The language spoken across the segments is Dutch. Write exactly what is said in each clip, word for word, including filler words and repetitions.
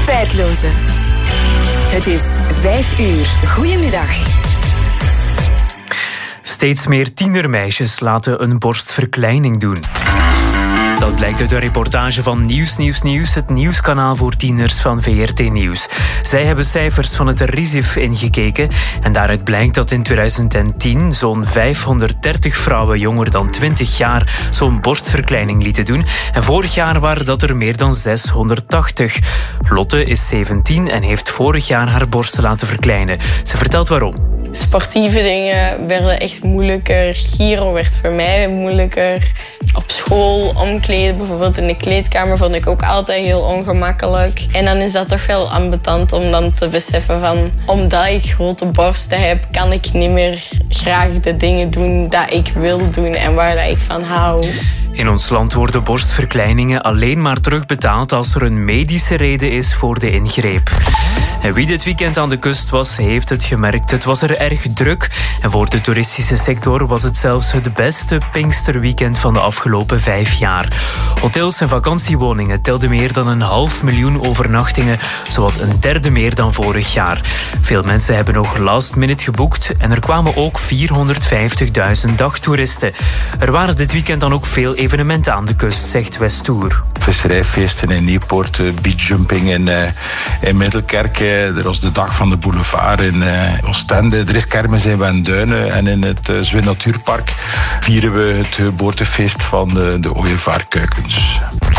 Tijdloze. Het is vijf uur. Goedemiddag. Steeds meer tienermeisjes laten een borstverkleining doen. Dat blijkt uit een reportage van Nieuws Nieuws Nieuws, het nieuwskanaal voor tieners van V R T Nieuws. Zij hebben cijfers van het R I S I F ingekeken en daaruit blijkt dat in twintig tien zo'n vijfhonderddertig vrouwen jonger dan twintig jaar zo'n borstverkleining lieten doen. En vorig jaar waren dat er meer dan zeshonderdtachtig. Lotte is zeventien en heeft vorig jaar haar borsten laten verkleinen. Ze vertelt waarom. Sportieve dingen werden echt moeilijker. Giro werd voor mij moeilijker. Op school omkleden, bijvoorbeeld in de kleedkamer, vond ik ook altijd heel ongemakkelijk. En dan is dat toch wel ambetant om dan te beseffen van... omdat ik grote borsten heb, kan ik niet meer graag de dingen doen dat ik wil doen en waar dat ik van hou. In ons land worden borstverkleiningen alleen maar terugbetaald als er een medische reden is voor de ingreep. En wie dit weekend aan de kust was, heeft het gemerkt. Het was er erg druk en voor de toeristische sector was het zelfs het beste Pinksterweekend van de afgelopen vijf jaar. Hotels en vakantiewoningen telden meer dan een half miljoen overnachtingen, zowat een derde meer dan vorig jaar. Veel mensen hebben nog last minute geboekt en er kwamen ook vierhonderdvijftigduizend dagtoeristen. Er waren dit weekend dan ook veel evenementen aan de kust, zegt Westoer. Visserijfeesten in Nieuwpoort, beachjumping in, uh, in Middelkerk. Er was de dag van de boulevard in uh, Oostende. Er is kermis in Wenduinen en in het uh, Zwin Natuurpark vieren we het geboortefeest van de, de ooievaarkuikens.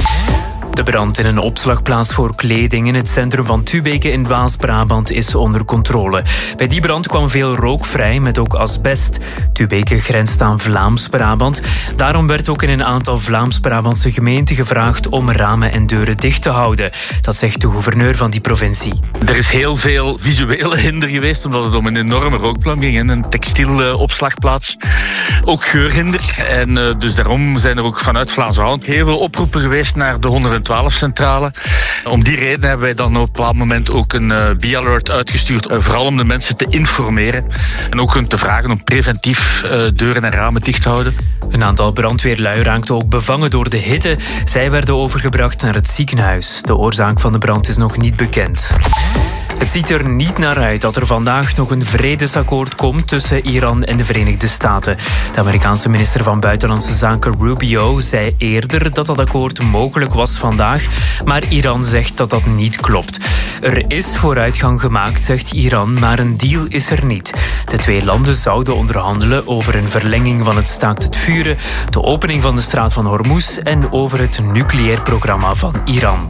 De brand in een opslagplaats voor kleding in het centrum van Tubeke in Waas-Brabant is onder controle. Bij die brand kwam veel rook vrij met ook asbest. Tubeke grenst aan Vlaams-Brabant. Daarom werd ook in een aantal Vlaams-Brabantse gemeenten gevraagd om ramen en deuren dicht te houden. Dat zegt de gouverneur van die provincie. Er is heel veel visuele hinder geweest omdat het om een enorme rookplan ging in een textielopslagplaats. Ook geurhinder. En uh, dus daarom zijn er ook vanuit Vlaams-Brabant heel veel oproepen geweest naar de honderdtwaalf centrale. Om die reden hebben wij dan op een bepaald moment ook een uh, B-alert uitgestuurd. Uh, vooral om de mensen te informeren. En ook hun te vragen om preventief uh, deuren en ramen dicht te houden. Een aantal brandweerlui raakten ook bevangen door de hitte. Zij werden overgebracht naar het ziekenhuis. De oorzaak van de brand is nog niet bekend. Het ziet er niet naar uit dat er vandaag nog een vredesakkoord komt tussen Iran en de Verenigde Staten. De Amerikaanse minister van Buitenlandse Zaken Rubio zei eerder dat dat akkoord mogelijk was vandaag, maar Iran zegt dat dat niet klopt. Er is vooruitgang gemaakt, zegt Iran, maar een deal is er niet. De twee landen zouden onderhandelen over een verlenging van het staakt het vuren, de opening van de straat van Hormuz en over het nucleair programma van Iran.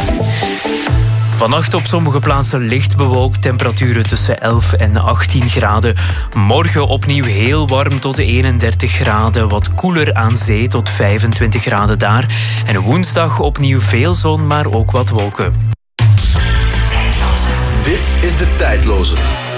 Vannacht op sommige plaatsen licht bewolkt, temperaturen tussen elf en achttien graden. Morgen opnieuw heel warm tot eenendertig graden, wat koeler aan zee tot vijfentwintig graden daar. En woensdag opnieuw veel zon, maar ook wat wolken. Dit is de Tijdloze.